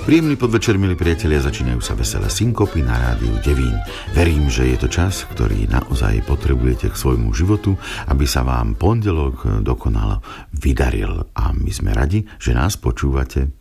Príjemný podvečer, milí priatelia, začínajú sa veselé synkopy na rádiu Devín. Verím, že je to čas, ktorý naozaj potrebujete k svojmu životu, aby sa vám pondelok dokonalo vydaril. A my sme radi, že nás počúvate.